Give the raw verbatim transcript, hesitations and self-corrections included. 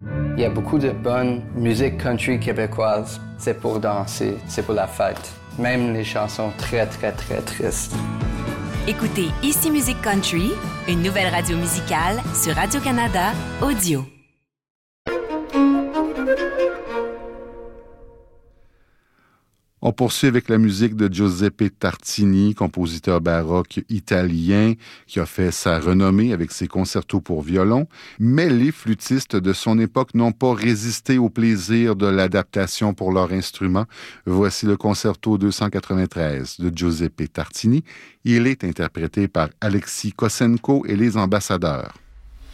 Il y a beaucoup de bonne musique country québécoise. C'est pour danser, c'est pour la fête. Même les chansons très, très, très tristes. Écoutez Ici Musique Country, une nouvelle radio musicale sur Radio-Canada Audio. On poursuit avec la musique de Giuseppe Tartini, compositeur baroque italien qui a fait sa renommée avec ses concertos pour violon, mais les flûtistes de son époque n'ont pas résisté au plaisir de l'adaptation pour leur instrument. Voici le concerto deux cent quatre-vingt-treize de Giuseppe Tartini. Il est interprété par Alexis Kossenko et les Ambassadeurs.